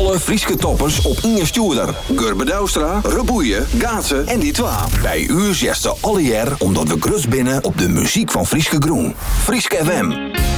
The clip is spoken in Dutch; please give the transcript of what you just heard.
Alle Frieske toppers op Inge Stuurder. Gurbe Douwstra, Reboeien, Gaatsen en die twa. Bij u zegt ze alle jaar omdat we grus binnen op de muziek van Frieske Groen. Frieske FM.